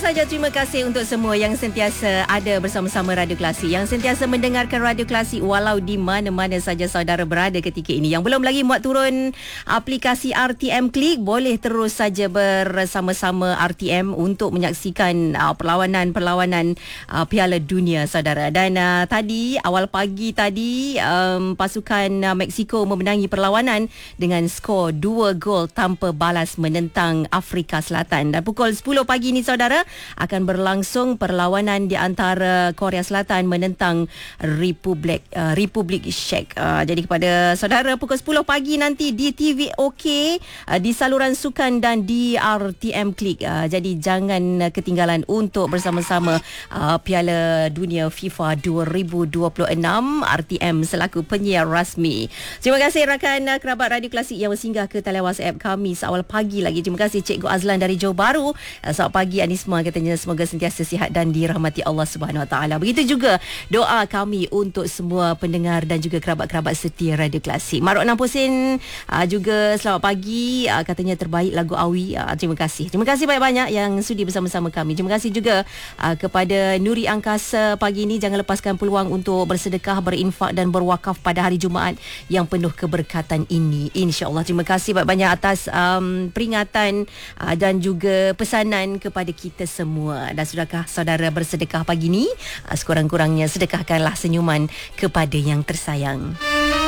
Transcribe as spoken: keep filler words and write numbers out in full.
saja terima kasih untuk semua yang sentiasa ada bersama-sama Radio Klasik, yang sentiasa mendengarkan Radio Klasik walau di mana-mana saja saudara berada ketika ini. Yang belum lagi muat turun aplikasi R T M Click, boleh terus saja bersama-sama R T M untuk menyaksikan uh, perlawanan-perlawanan uh, Piala Dunia saudara. Dan uh, tadi awal pagi tadi um, pasukan uh, Mexico memenangi perlawanan dengan skor dua gol tanpa balas menentang Afrika Selatan. Dan pukul sepuluh pagi ni saudara akan berlangsung perlawanan di antara Korea Selatan menentang Republik uh, Republik Czech. Uh, jadi kepada saudara pukul sepuluh pagi nanti di T V OK, uh, di saluran sukan dan di R T M Click. Uh, jadi jangan ketinggalan untuk bersama-sama uh, Piala Dunia FIFA dua ribu dua puluh enam, R T M selaku penyiar rasmi. Terima kasih rakan uh, kerabat Radio Klasik yang bersinggah ke talian WhatsApp kami seawal pagi lagi. Terima kasih Cikgu Azlan dari Johor Bahru. Uh, selamat pagi Anisma, katanya semoga sentiasa sihat dan dirahmati Allah Subhanahu Wa Taala. Begitu juga doa kami untuk semua pendengar dan juga kerabat-kerabat setia Radio Klasik. Marok Nampusin uh, juga selamat pagi, uh, katanya terbaik lagu Awi. Uh, terima kasih. Terima kasih banyak-banyak yang sudi bersama-sama kami. Terima kasih juga uh, kepada Nuri Angkasa pagi ini. Jangan lepaskan peluang untuk bersedekah, berinfak dan berwakaf pada hari Jumaat yang penuh keberkatan ini, insya-Allah. Terima kasih banyak-banyak atas um, peringatan uh, dan juga pesanan kepada kita semua. Dan sudahkah saudara bersedekah pagi ini? Uh, sekurang-kurangnya sedekahkanlah senyuman kepada yang tersayang.